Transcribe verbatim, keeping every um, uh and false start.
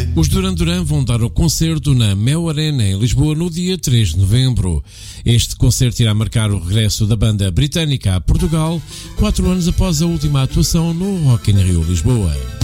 Os Duran Duran vão dar o concerto na Mel Arena, em Lisboa, no dia três de novembro. Este concerto irá marcar o regresso da banda britânica a Portugal, quatro anos após a última atuação no Rock in Rio Lisboa.